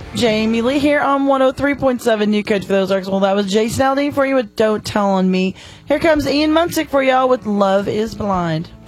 Jamie Lee here on 103.7 New Coach for the Ozarks. Well, that was Jason Aldean for you with Don't Tell on Me. Here comes Ian Munsick for y'all with Love is Blind.